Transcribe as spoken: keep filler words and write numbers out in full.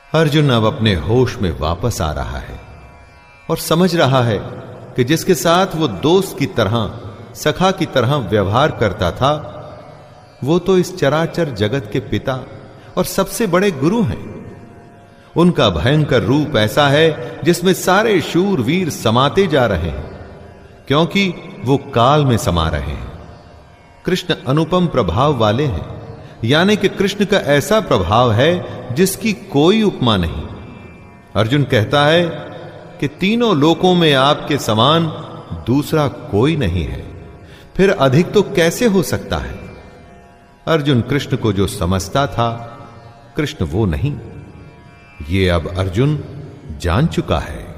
अर्जुन अब अपने होश में वापस आ रहा है और समझ रहा है कि जिसके साथ वो दोस्त की तरह, सखा की तरह व्यवहार करता था, वो तो इस चराचर जगत के पिता और सबसे बड़े गुरु हैं। उनका भयंकर रूप ऐसा है जिसमें सारे शूरवीर समाते जा रहे हैं, क्योंकि वो काल में समा रहे हैं। कृष्ण अनुपम प्रभाव वाले हैं, यानी कि कृष्ण का ऐसा प्रभाव है जिसकी कोई उपमा नहीं। अर्जुन कहता है कि तीनों लोकों में आपके समान दूसरा कोई नहीं है, फिर अधिक तो कैसे हो सकता है। अर्जुन कृष्ण को जो समझता था, कृष्ण वो नहीं, ये अब अर्जुन जान चुका है।